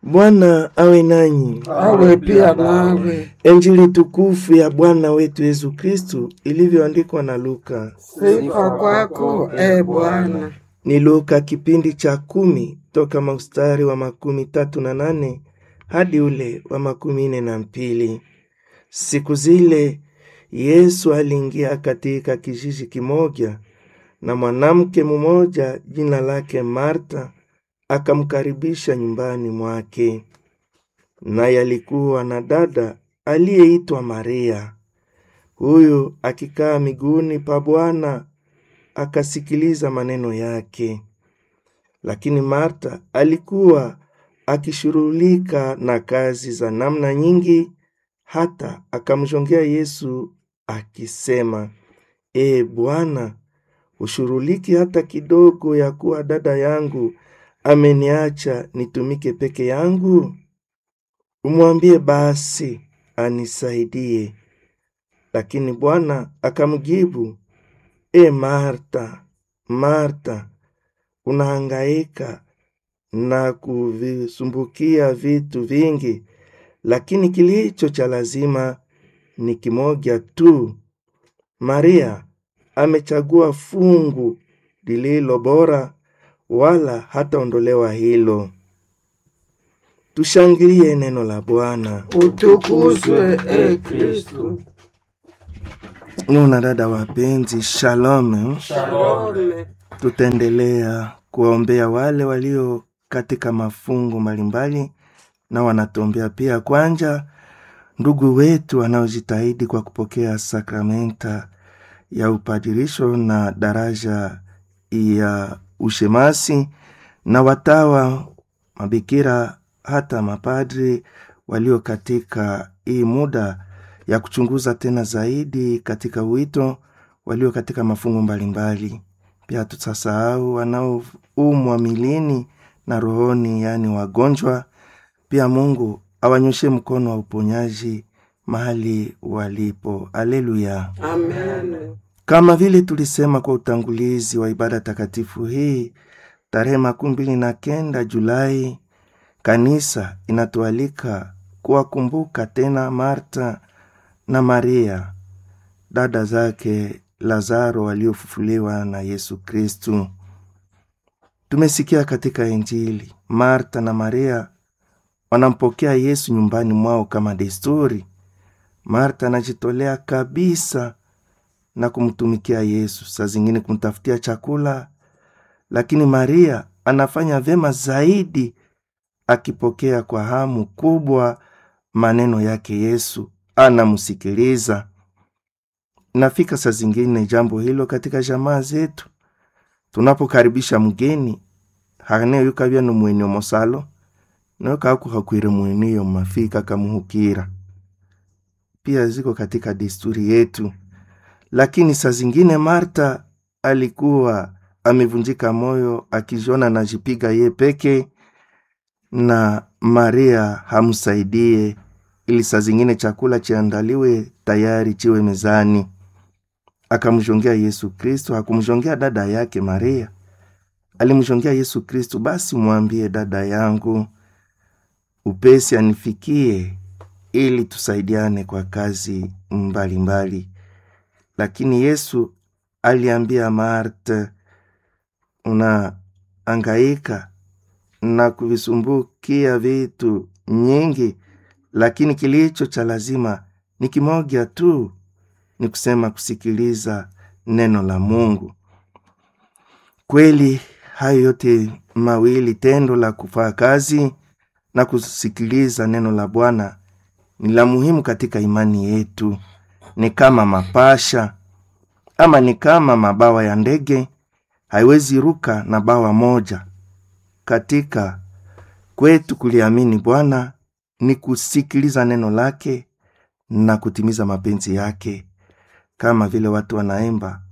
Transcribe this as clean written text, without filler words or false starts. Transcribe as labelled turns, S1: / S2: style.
S1: Bwana awe nanyi.
S2: Awe pia nawe.
S1: Injili tukufu ya Bwana wetu Yesu Kristu ilivyoandikwa na Luka.
S2: Sifa kwako, Bwana.
S1: Ni Luka kipindi cha 10 toka mstari wa 38 hadi ule wa 42. Siku zile Yesu aliingia katika kijiji kimoja, na mwanamke mmoja jina lake Marta akamkaribisha nyumbani mwake. Naye alikuwa na dada aliyeitwa Maria. Huyu akikaa miguuni pa Bwana akasikiliza maneno yake. Lakini Marta alikuwa akishughulika na kazi za namna nyingi, hata akamjongea Yesu akisema, Bwana, ushughuliki hata kidogo ya kuwa dada yangu ameniacha nitumike peke yangu? Umwambie basi anisaidie. Lakini Bwana akamjibu, Marta, Marta, unahangaika na kuvisumbukia vitu vingi, lakini kilicho cha lazima ni kimoja tu. Maria amechagua fungu lililo bora, wala hataondolewa hilo. Tushangilie neno la Bwana.
S2: Utukuzwe, Kristo.
S1: Nuna dada wapenzi, shalom.
S2: Shalom.
S1: Tutaendelea kuombea wale walio katika mafungo mbalimbali, na wanatuombea pia kwanja ndugu wetu wanaojitahidi kwa kupokea sakramenta ya upadirisho na daraja ya ushemasi, na watawa, mabikira, hata mapadri walio katika hii muda ya kuchunguza tena zaidi katika wito, walio katika mafungo mbalimbali. Pia tutasahau wanaoumwa milini na rohoni, yani wagonjwa. Pia Mungu awanyoshe mkono wa uponyaji mahali walipo. Haleluya.
S2: Amen.
S1: Kama vile tulisema kwa utangulizi wa ibada takatifu hii, tarehe 29 Julai, kanisa inatualika kuwakumbuka tena Marta na Maria, dada zake Lazaro waliofufuliwa na Yesu Kristu. Tumesikia katika Injili, Marta na Maria wanampokea Yesu nyumbani mwao kama desturi. Marta anajitolea kabisa na kumtumikia Yesu, saa zingine kumtafutia chakula, lakini Maria anafanya vema zaidi, akipokea kwa hamu kubwa maneno yake Yesu, anamsikiliza. Nafika saa zingine jambo hilo katika jamaa zetu. Tunapokaribisha mgeni, hane yukabya no mwenye mosalo, na kaku hakwire mwenye mafika kamuhukira. Pia ziko katika desturi yetu. Lakini saa zingine Marta alikuwa amevunjika moyo, akijiona anajipiga ye peke, na Maria hamsaidie ili saa zingine chakula chiandaliwe tayari chiwe mezani. Akamjongea Yesu Kristo, hakumjongea dada yake Maria. Alimjongea Yesu Kristo, basi mwambie dada yangu upesi anifikie ili tusaidiane kwa kazi mbalimbali. Lakini Yesu aliambia Marta, unahangaika na kuvisumbukia vitu nyingi, lakini kilicho cha lazima ni kimoja tu, ni kusema kusikiliza neno la Mungu. Kweli hayo yote mawili, tendo la kufanya kazi na kusikiliza neno la Bwana, ni la muhimu katika imani yetu. Ni kama mapasha ama ni kama mabawa ya ndege, haiwezi ruka na bawa moja. Katika kwetu kuliamini Bwana ni kusikiliza neno lake na kutimiza mapenzi yake. Kama vile watu wanaimba,